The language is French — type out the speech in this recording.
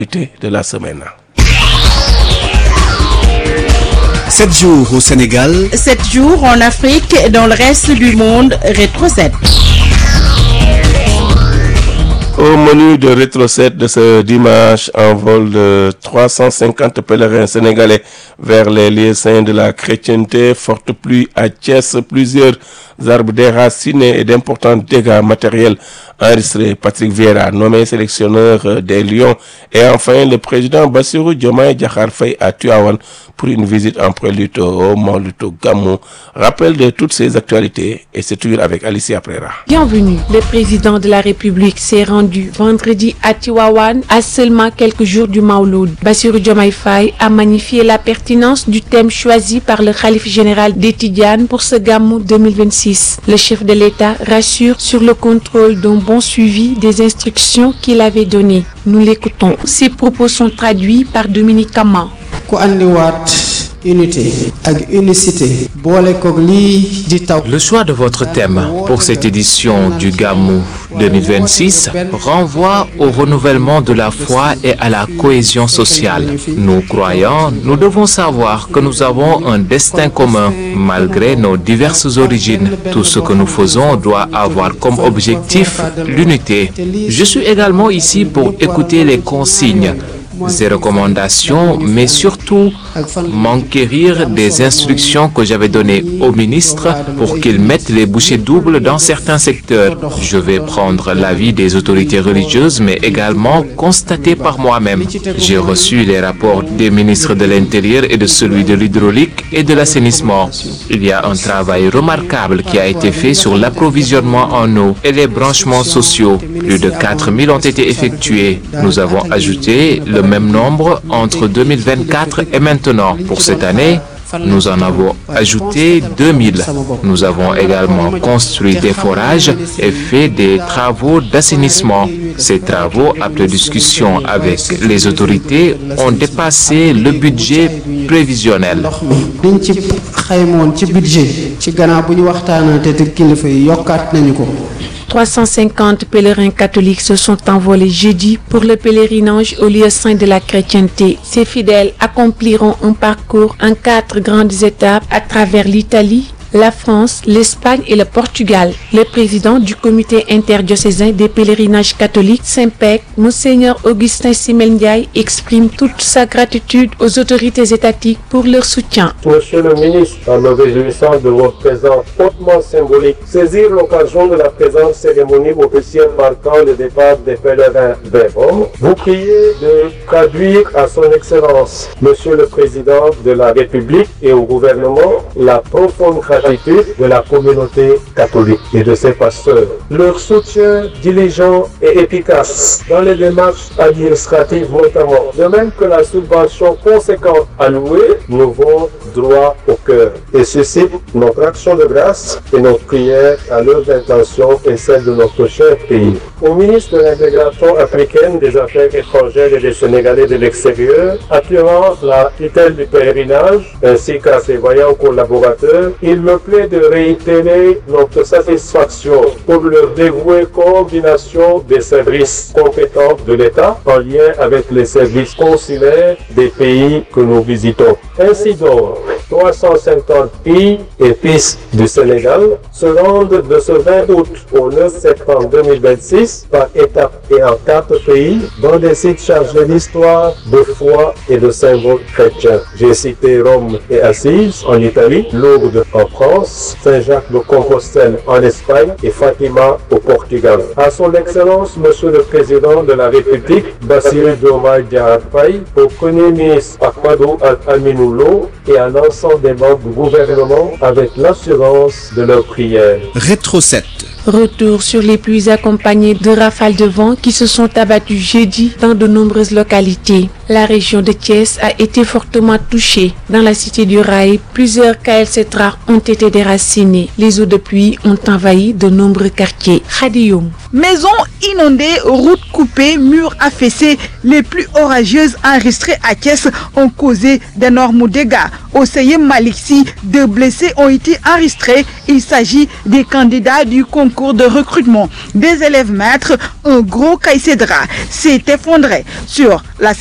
de la semaine. 7 jours au Sénégal, 7 jours en Afrique et dans le reste du monde. Rétro 7. Au menu de Rétro 7 de ce dimanche, un vol de 350 pèlerins sénégalais vers les lieux saints de la chrétienté. Forte pluie à Thiès, plusieurs arbres déracinés et d'importants dégâts matériels enregistrés. Patrick Vieira, nommé sélectionneur des Lions. Et enfin, le président Bassirou Diomaye Diakhar Faye à Tivaouane pour une visite en prélude au Mawlid Gamou. Rappel de toutes ces actualités et c'est toujours avec Alicia Prera. Bienvenue. Le président de la République s'est rendu vendredi à Tivaouane à seulement quelques jours du Mawlid. Bassirou Diomaye Faye a magnifié la pertinence du thème choisi par le khalife général des Tidjanes pour ce Gamou 2026. Le chef de l'État rassure sur le contrôle d'un bon suivi des instructions qu'il avait données. Nous l'écoutons. Ses propos sont traduits par Dominique Kama. Le choix de votre thème pour cette édition du Gamou 2026 renvoie au renouvellement de la foi et à la cohésion sociale. Nous croyants, nous devons savoir que nous avons un destin commun malgré nos diverses origines. Tout ce que nous faisons doit avoir comme objectif l'unité. Je suis également ici pour écouter les consignes, ces recommandations, mais surtout m'enquérir des instructions que j'avais données au ministre pour qu'ils mettent les bouchées doubles dans certains secteurs. Je vais prendre l'avis des autorités religieuses, mais également constater par moi-même. J'ai reçu les rapports des ministres de l'Intérieur et de celui de l'hydraulique et de l'assainissement. Il y a un travail remarquable qui a été fait sur l'approvisionnement en eau et les branchements sociaux. Plus de 4000 ont été effectués. Nous avons ajouté le même nombre entre 2024 et maintenant. Pour cette année, nous en avons ajouté 2000. Nous avons également construit des forages et fait des travaux d'assainissement. Ces travaux, après discussion avec les autorités, ont dépassé le budget prévisionnel. 350 pèlerins catholiques se sont envolés jeudi pour le pèlerinage au lieu saint de la chrétienté. Ces fidèles accompliront un parcours en 4 grandes étapes à travers l'Italie, la France, l'Espagne et le Portugal. Le président du comité interdiocésain des pèlerinages catholiques Saint-Pec, Monseigneur Augustin Simel Ndiaye, exprime toute sa gratitude aux autorités étatiques pour leur soutien. Monsieur le ministre, en me réjouissant de votre présence hautement symbolique, saisir l'occasion de la présente cérémonie officielle marquant le départ des pèlerins vers Rome, vous priez de traduire à son Excellence, Monsieur le Président de la République et au gouvernement, la profonde gratitude de la communauté catholique et de ses pasteurs. Leur soutien diligent et efficace dans les démarches administratives notamment, de même que la subvention conséquente allouée, nous vont droit au cœur et suscite notre action de grâce et notre prière à leurs intentions et celles de notre cher pays. Au ministre de l'Intégration africaine, des Affaires étrangères et des Sénégalais de l'extérieur, attirant la tutelle du pèlerinage ainsi qu'à ses vaillants collaborateurs, il me plaît de réitérer notre satisfaction pour leur dévouée coordination des services compétents de l'État en lien avec les services consulaires des pays que nous visitons. Ainsi donc, 350 filles et fils du Sénégal se rendent de ce 20 août au 9 septembre 2026 par étapes et en 4 pays dans des sites chargés d'histoire, de foi et de symboles chrétiens. J'ai cité Rome et Assise en Italie, Lourdes en France, Saint-Jacques de Compostelle en Espagne et Fatima au Portugal. À son Excellence, Monsieur le Président de la République, Bassirou Diomaye Diakhar Faye, au Premier ministre Ahmadou Al-Aminou Lo et à l'ensemble des membres du gouvernement avec l'assurance de leurs prières. Rétro 7. Retour sur les pluies accompagnées de rafales de vent qui se sont abattues jeudi dans de nombreuses localités. La région de Thiès a été fortement touchée. Dans la cité du Rail, plusieurs KL7 rares ont été déracinés. Les eaux de pluie ont envahi de nombreux quartiers. Khadioum. Maisons inondées, routes coupées, murs affaissés, les pluies orageuses enregistrées à Thiès ont causé d'énormes dégâts. Au Seyem Maliksi, 2 blessés ont été enregistrés. Il s'agit des candidats du concours cours de recrutement des élèves maîtres, un gros caïcédra s'est effondré sur la